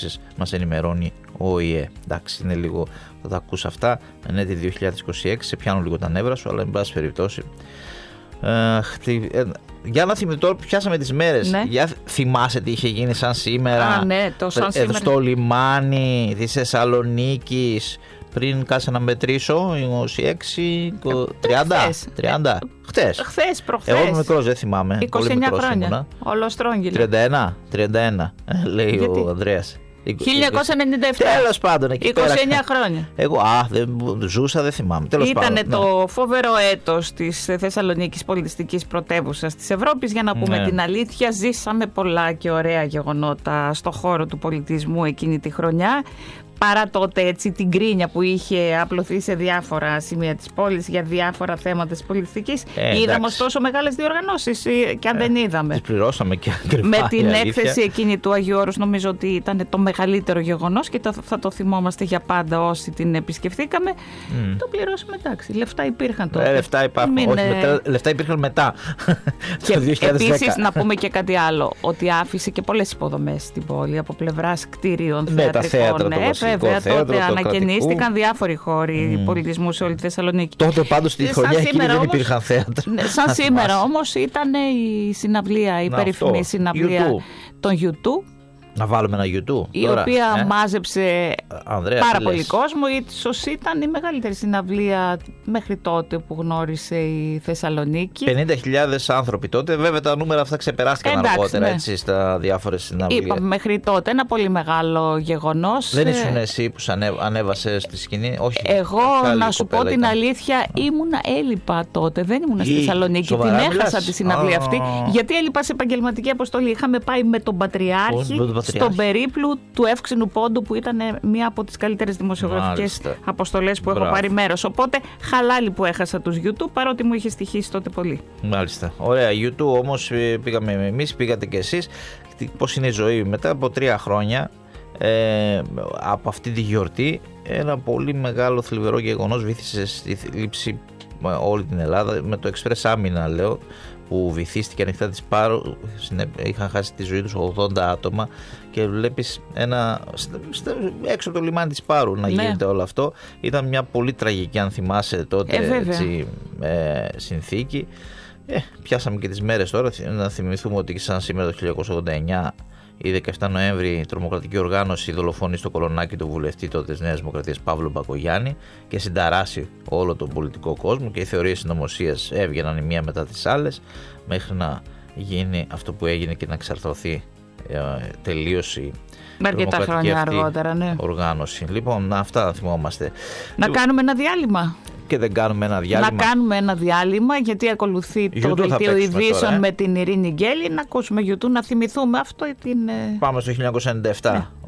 διαπραγματεύσεις, μας ενημερώνει ο ΟΗΕ. Εντάξει, είναι λίγο, θα τα ακούς αυτά, είναι τη 2026, σε πιάνουν λίγο τα νεύρα σου, αλλά εν πάση περιπτώσει. Για να θυμηθώ, τώρα πιάσαμε τις μέρες. Ναι. Για θυμάσαι τι είχε γίνει σαν σήμερα, ναι, το σαν σήμερα. στο λιμάνι της Θεσσαλονίκης, πριν κάτσε να μετρήσω, 26, 30. Χτες. Προχθές. Εγώ είμαι μικρός, δεν θυμάμαι. 29 χρόνια. Ολοστρόγγυλο. 31, λέει ο Ανδρέας. 1997. Τέλος πάντων, εκεί 29 πέρα. χρόνια. Εγώ ζούσα, δεν θυμάμαι. Ήτανε το φοβερό έτος της Θεσσαλονίκης πολιτιστικής πρωτεύουσας της Ευρώπης. Για να πούμε την αλήθεια, ζήσαμε πολλά και ωραία γεγονότα στο χώρο του πολιτισμού εκείνη τη χρονιά. Παρά τότε έτσι την κρίνια που είχε απλωθεί σε διάφορα σημεία της πόλης για διάφορα θέματα της πολιτιστικής, είδαμε ωστόσο μεγάλες διοργανώσεις και αν δεν είδαμε. Τις πληρώσαμε και ακριβά. Με την έκθεση εκείνη του Αγίου Όρους νομίζω ότι ήταν το μεγαλύτερο γεγονός και θα το θυμόμαστε για πάντα όσοι την επισκεφθήκαμε. Το πληρώσαμε, εντάξει. Λεφτά υπήρχαν τότε. Λεφτά υπάρχουν. Λεφτά υπήρχαν μετά. Και επίσης να πούμε και κάτι άλλο, ότι άφησε και πολλές υποδομές στην πόλη από πλευράς κτίριων, θεατρικών. Βέβαια, τότε ανακαινίστηκαν διάφοροι χώροι πολιτισμού σε όλη τη Θεσσαλονίκη. Τότε πάντως στη χρονιά εκείνη δεν υπήρχαν θέατρα. Σαν σήμερα όμως ήταν η συναυλία, η περίφημη συναυλία των YouTube. Να βάλουμε ένα YouTube. Η οποία μάζεψε πάρα πολύ κόσμο. Ίσως ήταν η μεγαλύτερη συναυλία μέχρι τότε που γνώρισε η Θεσσαλονίκη. 50.000 άνθρωποι τότε. Βέβαια τα νούμερα αυτά ξεπεράστηκαν αργότερα έτσι, στα διάφορες συναυλίες. Είπαμε μέχρι τότε ένα πολύ μεγάλο γεγονός. Δεν ήσουν εσύ που ανέβασε στη σκηνή? Όχι. Εγώ να σου πω την αλήθεια, έλειπα τότε. Δεν ήμουν στη Θεσσαλονίκη. Την έχασα τη συναυλία αυτή. Γιατί έλειπα σε επαγγελματική αποστολή. Είχαμε πάει με τον Πατριάρχη στον περίπλου του Εύξηνου Πόντου, που ήταν μία από τις καλύτερες δημοσιογραφικές αποστολές που έχω πάρει μέρος. Οπότε χαλάλι που έχασα τους YouTube, παρότι μου είχε στοιχήσει τότε πολύ. Μάλιστα. Ωραία. YouTube όμως πήγαμε εμείς, πήγατε και εσείς. Πώς είναι η ζωή μετά από 3 χρόνια από αυτή τη γιορτή? Ένα πολύ μεγάλο θλιβερό γεγονός βήθησε στη λήψη όλη την Ελλάδα, με το Express Άμυνα λέω, που βυθίστηκε ανοιχτά της Πάρου. Είχαν χάσει τη ζωή τους 80 άτομα και βλέπεις έξω από το λιμάνι της Πάρου να γίνεται όλο αυτό. Ήταν μια πολύ τραγική, αν θυμάσαι τότε, συνθήκη. Πιάσαμε και τις μέρες τώρα. Να θυμηθούμε ότι σαν σήμερα το 1989 η 17 Νοέμβρη η τρομοκρατική οργάνωση δολοφονεί στο Κολονάκι του βουλευτή τότε της Νέας Δημοκρατίας Παύλο Μπακογιάννη και συνταράσει όλο τον πολιτικό κόσμο, και οι θεωρίες συνωμοσίας έβγαιναν η μία μετά τις άλλες μέχρι να γίνει αυτό που έγινε και να εξαρθρωθεί τελείως η τρομοκρατική αυτή οργάνωση. Λοιπόν, αυτά να θυμόμαστε. Να κάνουμε ένα διάλειμμα. Και δεν κάνουμε ένα διάλειμμα. Να κάνουμε ένα διάλειμμα, γιατί ακολουθεί το δελτίο ειδήσεων με την Ειρήνη Γκέλη. Να ακούσουμε YouTube, να θυμηθούμε αυτό. Πάμε στο 1997.